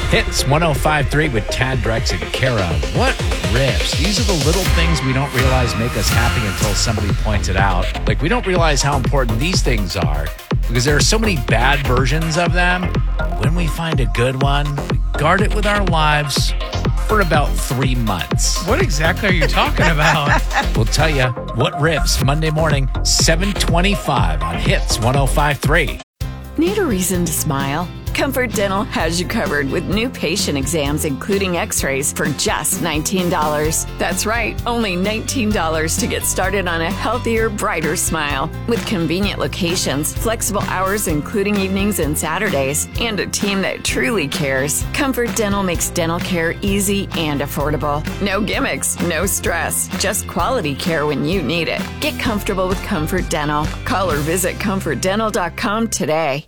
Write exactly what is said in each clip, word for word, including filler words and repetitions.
Hits one oh five point three with Tad, Drex, and Kara. What riffs? These are the little things we don't realize make us happy until somebody points it out. Like, we don't realize how important these things are because there are so many bad versions of them. When we find a good one, we guard it with our lives for about three months. What exactly are you talking about? We'll tell you what riffs Monday morning, seven twenty-five on Hits one oh five point three. Need a reason to smile? Comfort Dental has you covered with new patient exams, including x-rays, for just nineteen dollars. That's right, only nineteen dollars to get started on a healthier, brighter smile. With convenient locations, flexible hours, including evenings and Saturdays, and a team that truly cares, Comfort Dental makes dental care easy and affordable. No gimmicks, no stress, just quality care when you need it. Get comfortable with Comfort Dental. Call or visit comfort dental dot com today.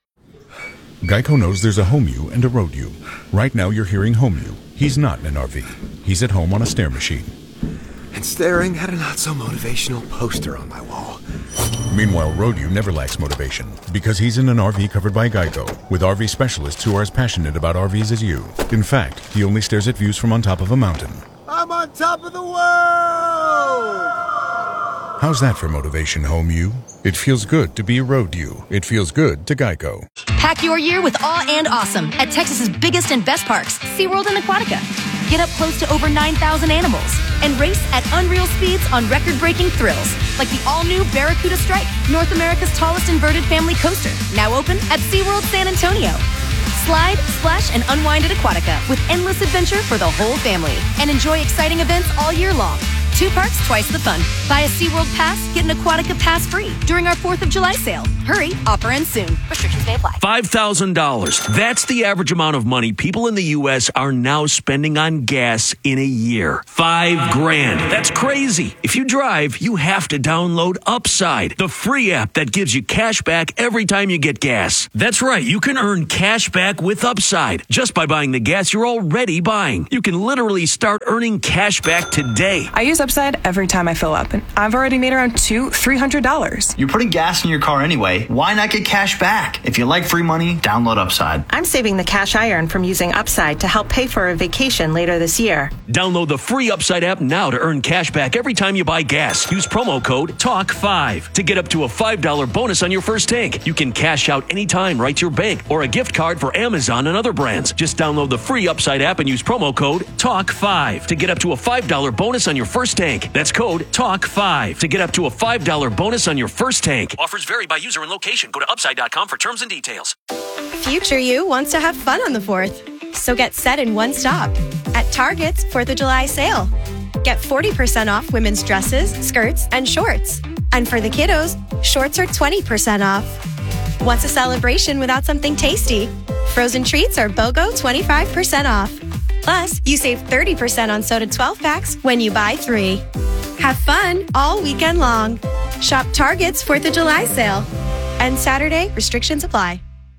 Geico knows there's a home you and a road you. Right now you're hearing home you. He's not in an R V. He's at home on a stair machine. And staring at a not-so-motivational poster on my wall. Meanwhile, road you never lacks motivation because he's in an R V covered by Geico with R V specialists who are as passionate about R Vs as you. In fact, he only stares at views from on top of a mountain. I'm on top of the world! How's that for motivation, home you? It feels good to be a road you. It feels good to Geico. Pack your year with awe and awesome at Texas's biggest and best parks, SeaWorld and Aquatica. Get up close to over nine thousand animals and race at unreal speeds on record-breaking thrills, like the all-new Barracuda Strike, North America's tallest inverted family coaster, now open at SeaWorld San Antonio. Slide, splash, and unwind at Aquatica with endless adventure for the whole family. And enjoy exciting events all year long. Two parks, twice the fun. Buy a SeaWorld pass, get an Aquatica pass free during our fourth of July sale. Hurry, offer ends soon. Restrictions may apply. five thousand dollars. That's the average amount of money people in the U S are now spending on gas in a year. Five grand. That's crazy. If you drive, you have to download Upside, the free app that gives you cash back every time you get gas. That's right. You can earn cash back with Upside just by buying the gas you're already buying. You can literally start earning cash back today. I use Upside every time I fill up, and I've already made around two, three hundred dollars. You're putting gas in your car anyway. Why not get cash back? If you like free money, download Upside. I'm saving the cash I earn from using Upside to help pay for a vacation later this year. Download the free Upside app now to earn cash back every time you buy gas. Use promo code talk five to get up to a five dollars bonus on your first tank. You can cash out anytime right to your bank or a gift card for Amazon and other brands. Just download the free Upside app and use promo code talk five to get up to a five dollars bonus on your first tank. That's code talk five to get up to a five dollars bonus on your first tank. Offers vary by user and location. Go to upside dot com for terms and details. Future you wants to have fun on the fourth. So get set in one stop. At Target's fourth of July sale. Get forty percent off women's dresses, skirts, and shorts. And for the kiddos, shorts are twenty percent off. What's a celebration without something tasty? Frozen treats are BOGO twenty-five percent off. Plus, you save thirty percent on soda twelve packs when you buy three. Have fun all weekend long. Shop Target's fourth of July sale. And Saturday, restrictions apply.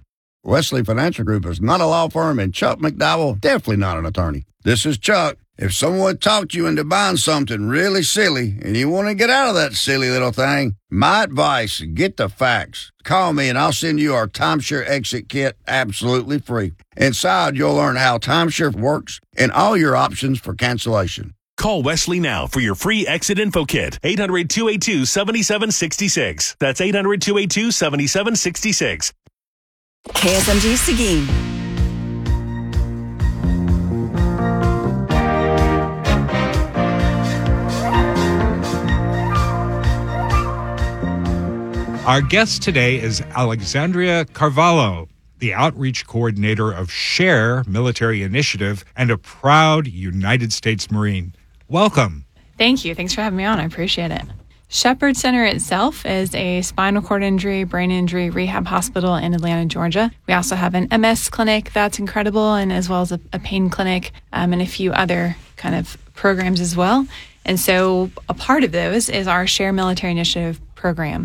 Wesley Financial Group is not a law firm, and Chuck McDowell, definitely not an attorney. This is Chuck. If someone talked you into buying something really silly and you want to get out of that silly little thing, my advice, get the facts. Call me and I'll send you our timeshare exit kit absolutely free. Inside, you'll learn how timeshare works and all your options for cancellation. Call Wesley now for your free exit info kit. eight hundred, two eight two, seven seven six six. That's eight hundred, two eight two, seven seven six six. K S M G Seguin. Our guest today is Alexandria Carvalho, the outreach coordinator of SHARE Military Initiative and a proud United States Marine. Welcome. Thank you. Thanks for having me on. I appreciate it. Shepherd Center itself is a spinal cord injury, brain injury rehab hospital in Atlanta, Georgia. We also have an M S clinic that's incredible, and as well as a, a pain clinic um, and a few other kind of programs as well. And so a part of those is our SHARE Military Initiative program.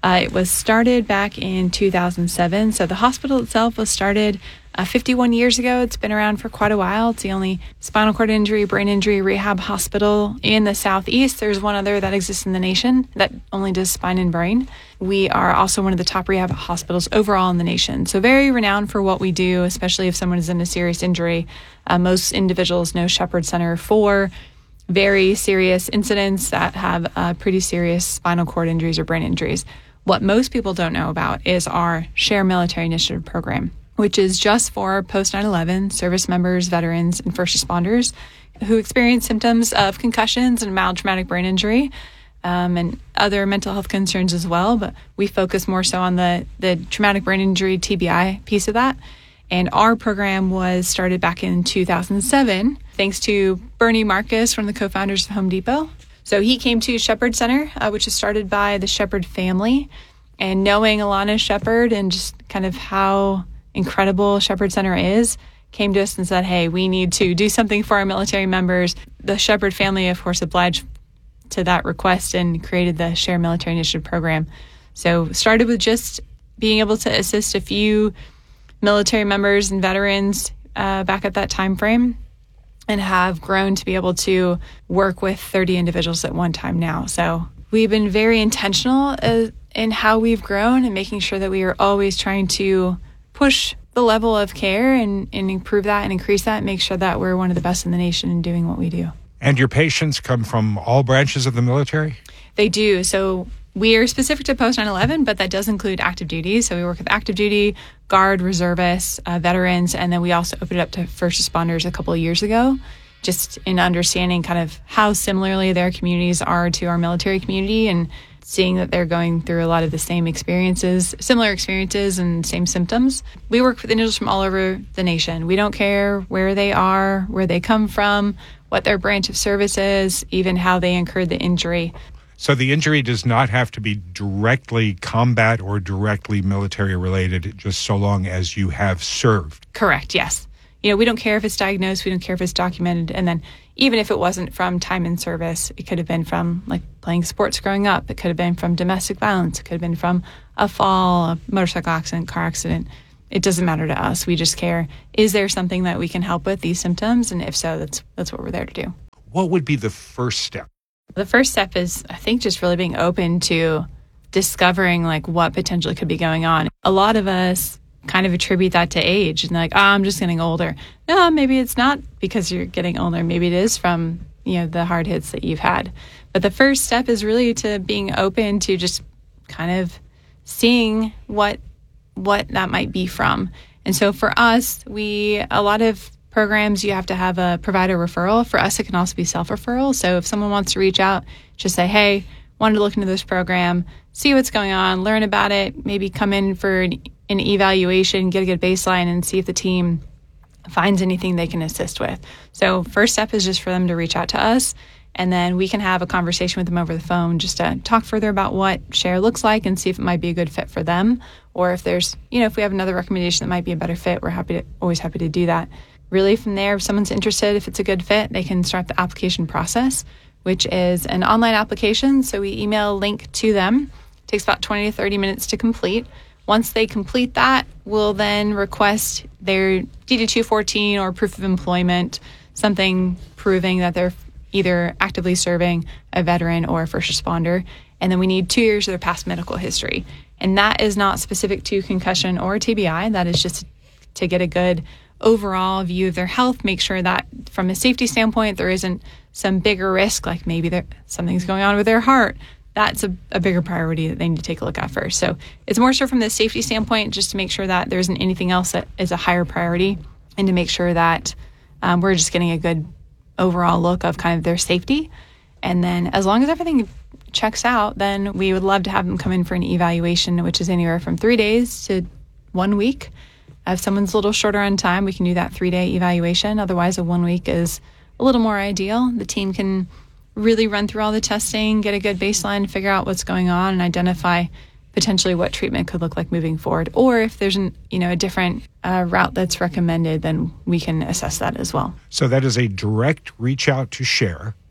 Uh, it was started back in two thousand seven. So the hospital itself was started uh, fifty-one years ago. It's been around for quite a while. It's the only spinal cord injury, brain injury rehab hospital in the Southeast. There's one other that exists in the nation that only does spine and brain. We are also one of the top rehab hospitals overall in the nation. So very renowned for what we do, especially if someone is in a serious injury. Uh, most individuals know Shepherd Center for very serious incidents that have uh, pretty serious spinal cord injuries or brain injuries. What most people don't know about is our SHARE Military Initiative program, which is just for post nine eleven service members, veterans, and first responders who experience symptoms of concussions and mild traumatic brain injury, um, and other mental health concerns as well. But we focus more so on the, the traumatic brain injury T B I piece of that. And our program was started back in two thousand seven, thanks to Bernie Marcus, one of the co-founders of Home Depot. So he came to Shepherd Center, uh, which is started by the Shepherd family. And knowing Alana Shepherd and just kind of how incredible Shepherd Center is, came to us and said, hey, we need to do something for our military members. The Shepherd family, of course, obliged to that request and created the SHARE Military Initiative program. So started with just being able to assist a few military members and veterans uh, back at that time frame, and have grown to be able to work with thirty individuals at one time now. So we've been very intentional uh, in how we've grown and making sure that we are always trying to push the level of care and, and improve that and increase that and make sure that we're one of the best in the nation in doing what we do. And your patients come from all branches of the military? They do. So we are specific to post nine eleven, but that does include active duty. So we work with active duty, Guard, reservists, uh, veterans, and then we also opened it up to first responders a couple of years ago, just in understanding kind of how similarly their communities are to our military community and seeing that they're going through a lot of the same experiences, similar experiences and same symptoms. We work with individuals from all over the nation. We don't care where they are, where they come from, what their branch of service is, even how they incurred the injury. So the injury does not have to be directly combat or directly military related, just so long as you have served. Correct, yes. You know, we don't care if it's diagnosed, we don't care if it's documented, and then even if it wasn't from time in service, it could have been from like playing sports growing up, it could have been from domestic violence, it could have been from a fall, a motorcycle accident, car accident. It doesn't matter to us. We just care, is there something that we can help with these symptoms? And if so, that's that's what we're there to do. What would be the first step? The first step is, I think, just really being open to discovering like what potentially could be going on. A lot of us kind of attribute that to age and like, oh, I'm just getting older. No, maybe it's not because you're getting older. Maybe it is from, you know, the hard hits that you've had. But the first step is really to being open to just kind of seeing what what that might be from. And so for us, we, a lot of programs, you have to have a provider referral. For us, it can also be self-referral. So if someone wants to reach out, just say, hey, wanted to look into this program, see what's going on, learn about it, maybe come in for an, an evaluation, get a good baseline, and see if the team finds anything they can assist with. So first step is just for them to reach out to us, and then we can have a conversation with them over the phone just to talk further about what SHARE looks like and see if it might be a good fit for them, or if there's, you know, if we have another recommendation that might be a better fit, we're happy to, always happy to do that. Really from there, if someone's interested, if it's a good fit, they can start the application process, which is an online application. So we email a link to them. It takes about twenty to thirty minutes to complete. Once they complete that, we'll then request their D D two fourteen or proof of employment, something proving that they're either actively serving, a veteran, or a first responder. And then we need two years of their past medical history. And that is not specific to concussion or T B I. That is just to get a good overall view of their health, make sure that from a safety standpoint, there isn't some bigger risk, like maybe there, something's going on with their heart. That's a, a bigger priority that they need to take a look at first. So it's more so from the safety standpoint, just to make sure that there isn't anything else that is a higher priority, and to make sure that um, we're just getting a good overall look of kind of their safety. And then as long as everything checks out, then we would love to have them come in for an evaluation, which is anywhere from three days to one week. If someone's a little shorter on time, we can do that three-day evaluation. Otherwise, a one week is a little more ideal. The team can really run through all the testing, get a good baseline, figure out what's going on, and identify potentially what treatment could look like moving forward. Or if there's an, you know, a different uh, route that's recommended, then we can assess that as well. So that is a direct reach out to SHARE.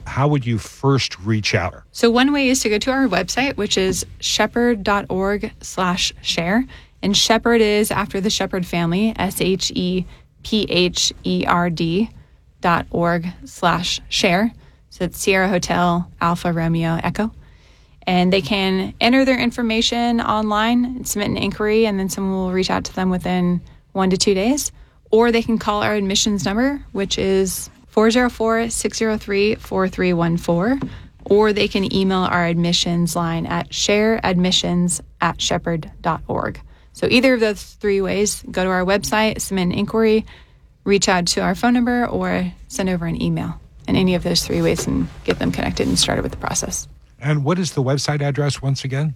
how would you first reach out? So one way is to go to our website, which is shepherd.org slash share. And Shepherd is after the Shepherd family, S H E P H E R D dot org slash share. So it's Sierra Hotel, Alpha Romeo Echo. And they can enter their information online, submit an inquiry, and then someone will reach out to them within one to two days. Or they can call our admissions number, which is four oh four, six oh three, four three one four. Or they can email our admissions line at shareadmissions at shepherd dot org. So either of those three ways, go to our website, submit an inquiry, reach out to our phone number, or send over an email. And any of those three ways can get them connected and started with the process. And what is the website address once again?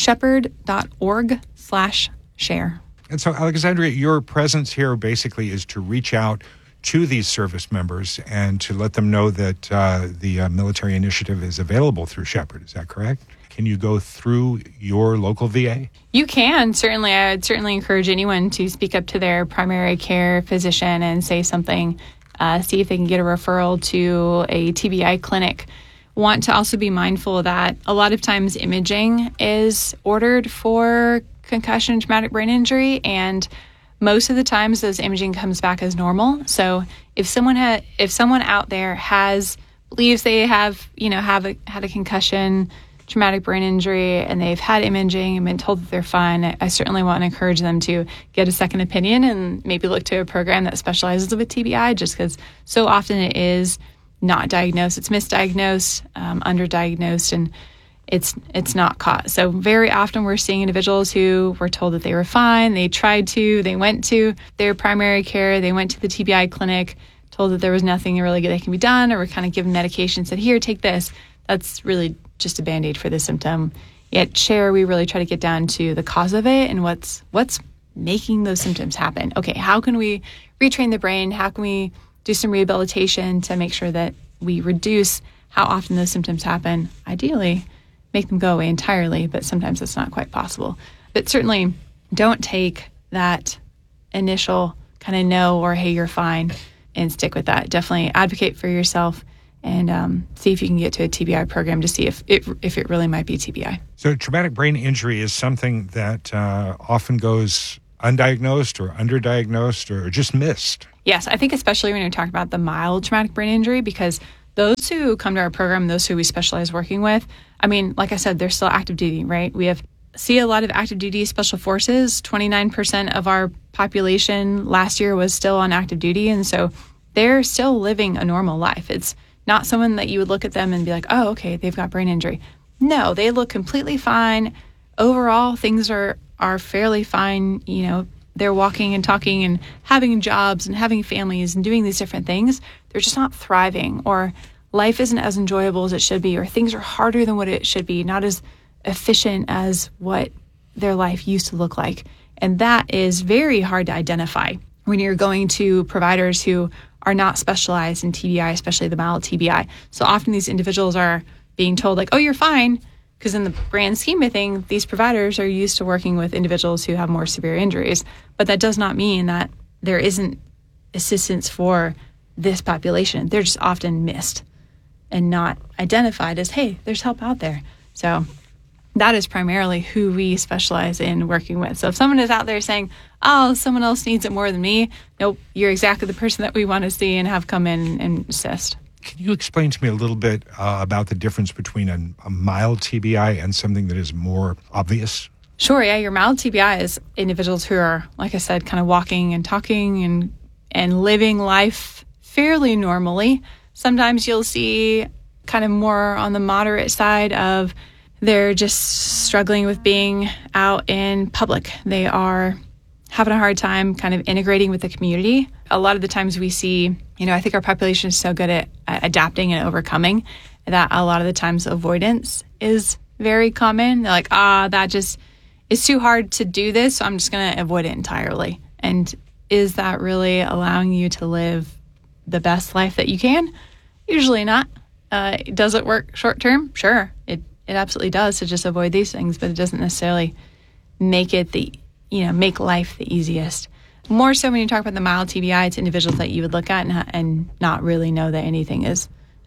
shepherd.org slash share. And so, Alexandria, your presence here basically is to reach out to these service members and to let them know that uh, the uh, military initiative is available through Shepherd. Is that correct? Can you go through your local V A? You can. Certainly, I would certainly encourage anyone to speak up to their primary care physician and say something, uh, see if they can get a referral to a T B I clinic. Want to also be mindful that a lot of times imaging is ordered for concussion and traumatic brain injury, and most of the times those imaging comes back as normal. So if someone ha- if someone out there has believes they have you know have a, had a concussion, traumatic brain injury, and they've had imaging and been told that they're fine, I, I certainly want to encourage them to get a second opinion and maybe look to a program that specializes with T B I, just because so often it is not diagnosed, it's misdiagnosed, um, underdiagnosed, and it's it's not caught. So very often we're seeing individuals who were told that they were fine, they tried to, they went to their primary care, they went to the T B I clinic, told that there was nothing really that can be done, or were kind of given medication, said, here, take this. That's really just a Band-Aid for the symptom. Yet Share, we really try to get down to the cause of it and what's what's making those symptoms happen. Okay, how can we retrain the brain? How can we do some rehabilitation to make sure that we reduce how often those symptoms happen? Ideally, make them go away entirely, but sometimes it's not quite possible. But certainly don't take that initial kind of no or hey, you're fine, and stick with that. Definitely advocate for yourself and um, see if you can get to a T B I program to see if it, if it really might be T B I. So traumatic brain injury is something that uh, often goes undiagnosed or underdiagnosed or just missed. Yes, I think especially when you're talking about the mild traumatic brain injury, because those who come to our program, those who we specialize working with, I mean, like I said, they're still active duty, right? We have see a lot of active duty special forces. twenty-nine percent of our population last year was still on active duty. And so they're still living a normal life. It's not someone that you would look at them and be like, oh, okay, they've got brain injury. No, they look completely fine. Overall, things are, are fairly fine. You know, they're walking and talking and having jobs and having families and doing these different things. They're just not thriving, or life isn't as enjoyable as it should be, or things are harder than what it should be, not as efficient as what their life used to look like. And that is very hard to identify when you're going to providers who are not specialized in T B I, especially the mild T B I. So often these individuals are being told like, oh, you're fine, because in the grand scheme of things, these providers are used to working with individuals who have more severe injuries. But that does not mean that there isn't assistance for this population. They're just often missed and not identified as, hey, there's help out there. So that is primarily who we specialize in working with. So if someone is out there saying, oh, someone else needs it more than me, nope, you're exactly the person that we want to see and have come in and assist. Can you explain to me a little bit uh, about the difference between a, a mild T B I and something that is more obvious? Sure, yeah. Your mild T B I is individuals who are, like I said, kind of walking and talking and and living life fairly normally. Sometimes you'll see kind of more on the moderate side of they're just struggling with being out in public. They are having a hard time kind of integrating with the community. A lot of the times we see, you know, I think our population is so good at, at adapting and overcoming that a lot of the times avoidance is very common. They're like, ah, that just, it's too hard to do this, so I'm just going to avoid it entirely. And is that really allowing you to live the best life that you can? Usually not. Uh, does it work short term? Sure, it it absolutely does to just avoid these things, but it doesn't necessarily make it the, you know, make life the easiest. More so when you talk about the mild T B I, it's individuals that you would look at and, and not really know that anything is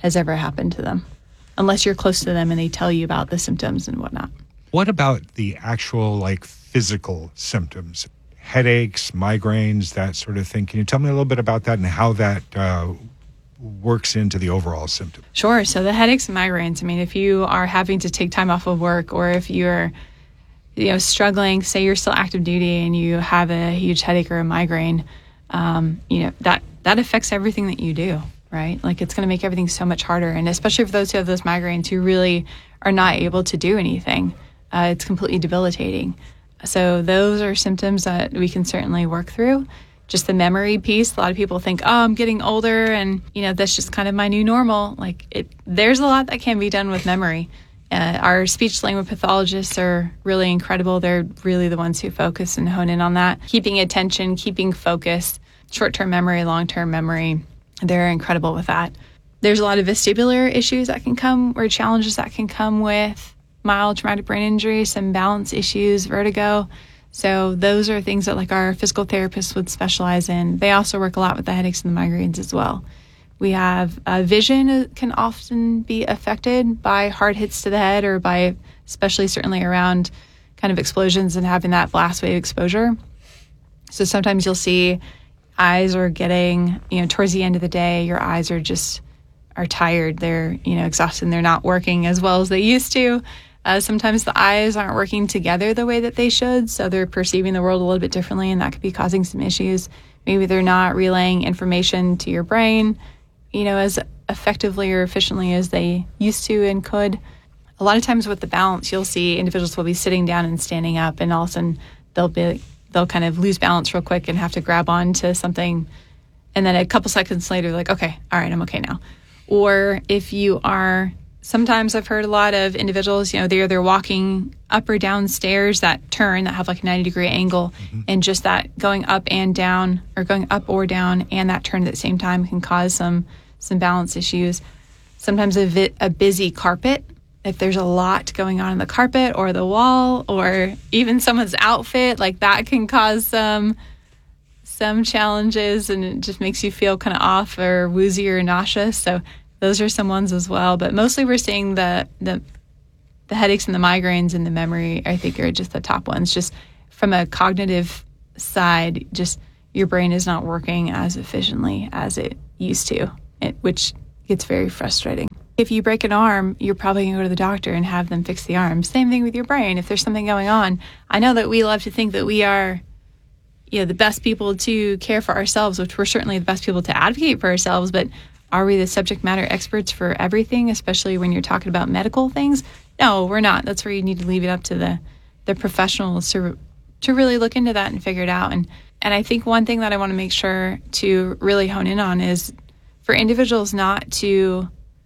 has ever happened to them, unless you're close to them and they tell you about the symptoms and whatnot. What about the actual, like, physical symptoms? Headaches, migraines, that sort of thing. Can you tell me a little bit about that and how that uh, works into the overall symptom? Sure. So the headaches and migraines, I mean, if you are having to take time off of work, or if you're, you know, struggling, say you're still active duty and you have a huge headache or a migraine, um, you know, that, that affects everything that you do, right? Like, it's going to make everything so much harder. And especially for those who have those migraines who really are not able to do anything, uh, it's completely debilitating. So those are symptoms that we can certainly work through. Just the memory piece, a lot of people think, oh, I'm getting older and, you know, that's just kind of my new normal. Like, it, there's a lot that can be done with memory. Uh, our speech language pathologists are really incredible. They're really the ones who focus and hone in on that. Keeping attention, keeping focus, short-term memory, long-term memory, they're incredible with that. There's a lot of vestibular issues that can come, or challenges that can come with mild traumatic brain injury, some balance issues, vertigo. So those are things that, like, our physical therapists would specialize in. They also work a lot with the headaches and the migraines as well. We have uh, vision can often be affected by hard hits to the head, or by, especially certainly around kind of explosions and having that blast wave exposure. So sometimes you'll see eyes are getting, you know, towards the end of the day, your eyes are just are tired. They're, you know, exhausted and they're not working as well as they used to. Uh, sometimes the eyes aren't working together the way that they should, so they're perceiving the world a little bit differently, and that could be causing some issues. Maybe they're not relaying information to your brain, you know, as effectively or efficiently as they used to and could. A lot of times with the balance, you'll see individuals will be sitting down and standing up, and all of a sudden they'll be they'll kind of lose balance real quick and have to grab onto something, and then a couple seconds later, like, okay, all right, I'm okay now. Or if you are, sometimes I've heard a lot of individuals, you know, they're they're walking up or down stairs that turn, that have like a ninety degree angle, mm-hmm. and just that going up and down, or going up or down and that turn at the same time can cause some some balance issues. Sometimes a, vi- a busy carpet, if there's a lot going on in the carpet or the wall, or even someone's outfit, like that can cause some some challenges, and it just makes you feel kind of off or woozy or nauseous. So those are some ones as well. But mostly we're seeing the, the the headaches and the migraines and the memory, I think, are just the top ones. Just from a cognitive side, just your brain is not working as efficiently as it used to, it, which gets very frustrating. If you break an arm, you're probably going to go to the doctor and have them fix the arm. Same thing with your brain. If there's something going on, I know that we love to think that we are, you know, the best people to care for ourselves, which we're certainly the best people to advocate for ourselves, but are we the subject matter experts for everything, especially when you're talking about medical things? No, we're not. That's where you need to leave it up to the, the professionals to to really look into that and figure it out. And and I think one thing that I want to make sure to really hone in on is for individuals not to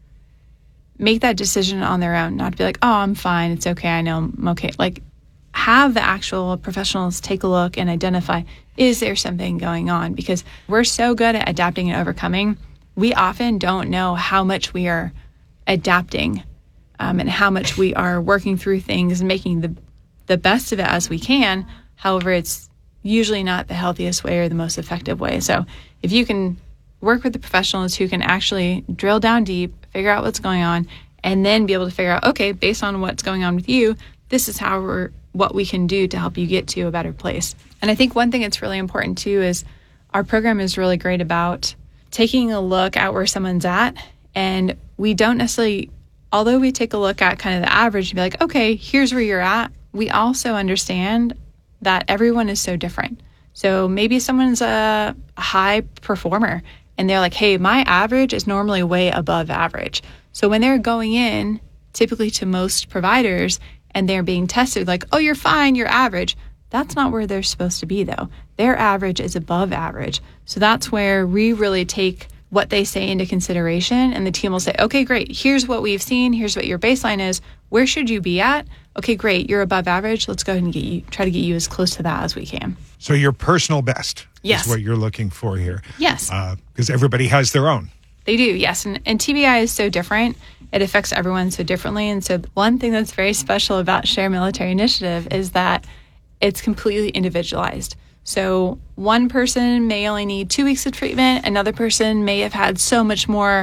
make that decision on their own, not to be like, oh, I'm fine, it's okay, I know I'm okay. Like, have the actual professionals take a look and identify, is there something going on? Because we're so good at adapting and overcoming, we often don't know how much we are adapting um, and how much we are working through things and making the the best of it as we can. However, it's usually not the healthiest way or the most effective way. So if you can work with the professionals who can actually drill down deep, figure out what's going on, and then be able to figure out, okay, based on what's going on with you, this is how we're what we can do to help you get to a better place. And I think one thing that's really important too is our program is really great about taking a look at where someone's at, and we don't necessarily, although we take a look at kind of the average and be like, okay, here's where you're at, we also understand that everyone is so different. So maybe someone's a high performer and they're like, hey, my average is normally way above average. So when they're going in, typically to most providers, and they're being tested like, oh, you're fine, you're average. That's not where they're supposed to be, though. Their average is above average. So that's where we really take what they say into consideration, and the team will say, okay, great, here's what we've seen, here's what your baseline is, where should you be at? Okay, great, you're above average, let's go ahead and get you, try to get you as close to that as we can. So your personal best yes. is what you're looking for here. Yes. Because uh, everybody has their own. They do, yes. And, and T B I is so different. It affects everyone so differently. And so one thing that's very special about Share Military Initiative is that it's completely individualized. So one person may only need two weeks of treatment. Another person may have had so much more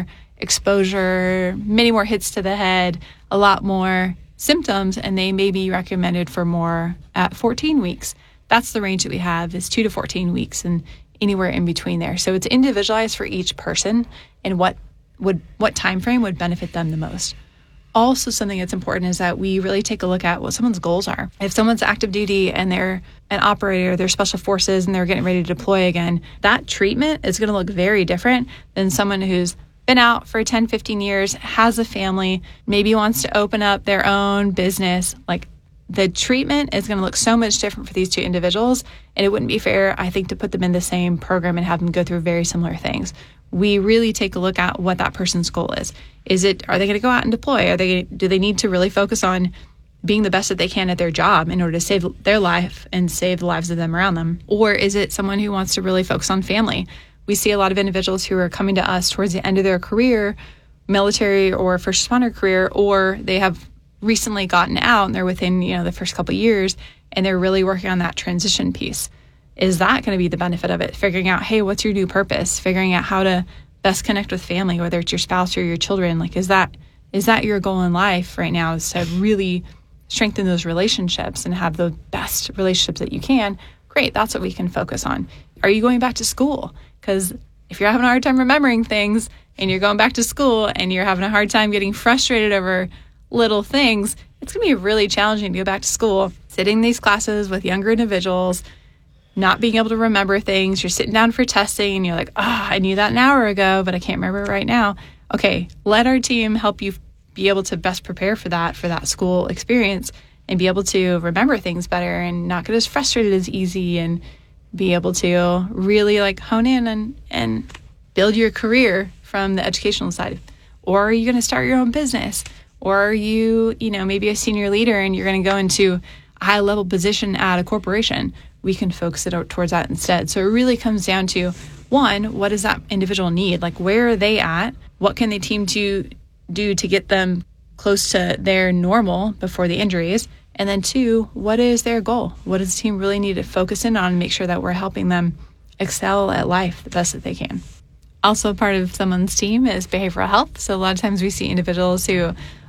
exposure, many more hits to the head, a lot more symptoms, and they may be recommended for more at fourteen weeks. That's the range that we have, is two to fourteen weeks and anywhere in between there. So it's individualized for each person and what would what time frame would benefit them the most. Also, something that's important is that we really take a look at what someone's goals are. If someone's active duty and they're an operator, they're special forces, and they're getting ready to deploy again, that treatment is going to look very different than someone who's been out for ten, fifteen years, has a family, maybe wants to open up their own business. Like, the treatment is going to look so much different for these two individuals, and it wouldn't be fair, I think, to put them in the same program and have them go through very similar things. We really take a look at what that person's goal is. Is it, are they going to go out and deploy? Are they, do they need to really focus on being the best that they can at their job in order to save their life and save the lives of them around them? Or is it someone who wants to really focus on family? We see a lot of individuals who are coming to us towards the end of their career, military or first responder career, or they have recently gotten out and they're within, you know, the first couple of years, and they're really working on that transition piece. Is that going to be the benefit of it? Figuring out, hey, what's your new purpose? Figuring out how to best connect with family, whether it's your spouse or your children. Like, is that is that your goal in life right now, is to really strengthen those relationships and have the best relationships that you can? Great, that's what we can focus on. Are you going back to school? Because if you're having a hard time remembering things and you're going back to school and you're having a hard time getting frustrated over little things, it's going to be really challenging to go back to school, sitting in these classes with younger individuals, not being able to remember things. You're sitting down for testing and you're like, oh, I knew that an hour ago, but I can't remember it right now. Okay, let our team help you be able to best prepare for that, for that school experience, and be able to remember things better and not get as frustrated as easy, and be able to really like hone in and, and build your career from the educational side. Or are you going to start your own business? Or are you, you know, maybe a senior leader and you're going to go into a high level position at a corporation? We can focus it towards that instead. So it really comes down to, one, what does that individual need? Like, where are they at? What can the team do, do to get them close to their normal before the injuries? And then two, what is their goal? What does the team really need to focus in on and make sure that we're helping them excel at life the best that they can? Also, part of someone's team is behavioral health. So a lot of times we see individuals who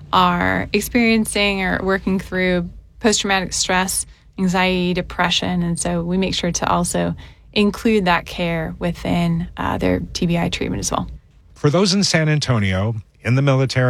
are experiencing or working through post-traumatic stress, anxiety, depression. And so we make sure to also include that care within uh, their T B I treatment as well. For those in San Antonio, in the military,